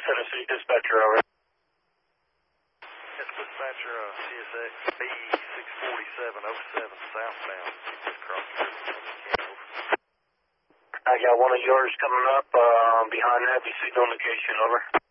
Tennessee dispatcher, over. Yes, dispatcher, CSX B64707 southbound. Just crossed the river from McKinney, over. I got one of yours coming up behind that. Be signal indication, over.